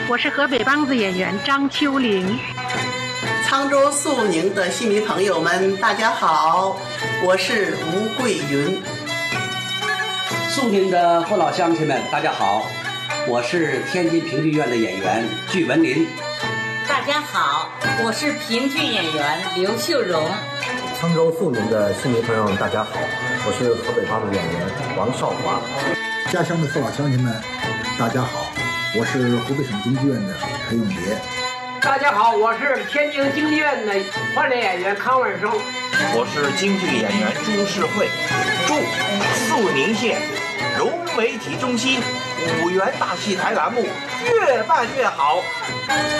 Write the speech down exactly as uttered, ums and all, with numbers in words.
我是河北梆子演员张秋玲。 沧州肃宁的戏迷朋友们，大家好，我是吴桂云。 肃宁的父老乡亲们，大家好，我是天津评剧院的演员具文林。 大家好，我是评剧演员刘秀荣。 沧州肃宁的戏迷朋友们，大家好，我是河北梆子演员王少华。 家乡的父老乡亲们，大家好，我是湖北省京剧院的裴永杰。 大家好，我是天津京剧院的换脸演员康文生。 我是京剧演员朱世慧。祝肃宁县融媒体中心五元大戏台栏目越办越好。